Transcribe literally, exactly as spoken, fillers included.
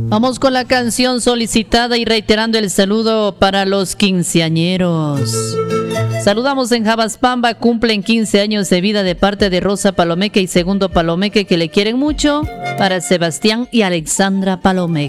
Vamos con la canción solicitada y reiterando el saludo para los quinceañeros. Saludamos en Jabaspamba, cumplen quince años de vida de parte de Rosa Palomeque y Segundo Palomeque, que le quieren mucho, para Sebastián y Alexandra Palomeque.